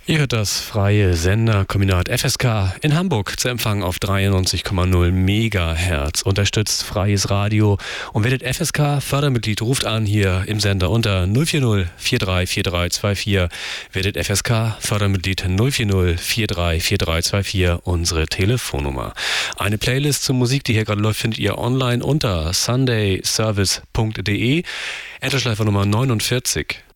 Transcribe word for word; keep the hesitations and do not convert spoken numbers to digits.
Ihr hört das freie Senderkombinat F S K in Hamburg zu empfangen auf dreiundneunzig Komma null Megahertz. Unterstützt freies Radio und werdet F S K-Fördermitglied. Ruft an hier im Sender unter null vier null vier drei vier drei zwei vier. Werdet F S K-Fördermitglied null vier null vier drei vier drei zwei vier, unsere Telefonnummer. Eine Playlist zur Musik, die hier gerade läuft, findet ihr online unter sunday service punkt de. Endlosschleifer Nummer neunundvierzig.